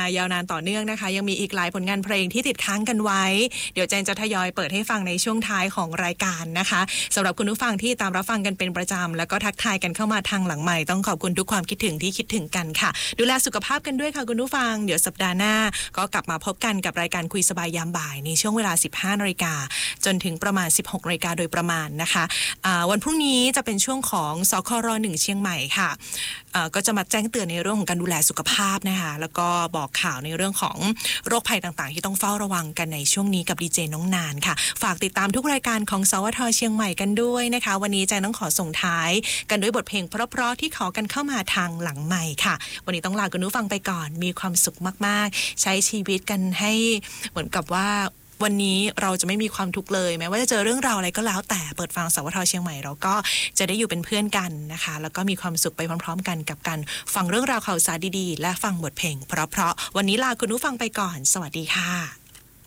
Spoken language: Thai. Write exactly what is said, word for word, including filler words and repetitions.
ายาวนานต่อเนื่องนะคะยังมีอีกหลายผลงานเพลงที่ติดค้างกันไว้เดี๋ยวแจงจะทยอยเปิดให้ฟังในช่วงท้ายของรายการนะคะสำหรับคุณผู้ฟังที่ตามรับฟังกันเป็นประจำแล้วก็ทักทายกันเข้ามาทางหลังใหม่ต้องขอบคุณทุกความคิดถึงที่คิดถึงกันค่ะดูแลสุขภาพกันด้วยค่ะคุณผู้ฟังเดี๋ยวสัปดาห์หน้าก็กลับมาพบกันกับรายการคุยสบายยามบ่ายในช่วงเวลา สิบห้านาฬิกาจนถึงประมาณ สิบหกนาฬิกาโดยประมาณนะคะวันพรุ่งนี้จะเป็นช่วงของสครหนึ่งเชียงใหม่ค่ะก็จะมาแจ้งเตือนในเรื่องของการดูแลสุขภาพนะคะแล้วก็บอกข่าวในเรื่องของโรคภัยต่างๆที่ต้องเฝ้าระวังกันในช่วงนี้กับดีเจน้องนานค่ะฝากติดตามทุกรายการของสวทเชียงใหม่กันด้วยนะคะวันนี้แจงต้องขอส่งท้ายกันด้วยบทเพลงเพราะๆที่ขอกันเข้ามาทางหลังใหม่ค่ะวันนี้ต้องลาคุณผู้ฟังไปก่อนมีความสุขมากๆใช้ชีวิตกันให้เหมือนกับว่าวันนี้เราจะไม่มีความทุกข์เลยแม้ว่าจะเจอเรื่องราวอะไรก็แล้วแต่เปิดฟังสวทเชียงใหม่เราก็จะได้อยู่เป็นเพื่อนกันนะคะแล้วก็มีความสุขไปพร้อมๆกันกับการฟังเรื่องราวข่าวสารดีๆและฟังบทเพลงเพราะๆวันนี้ลาคุณผู้ฟังไปก่อนสวัสดีค่ะ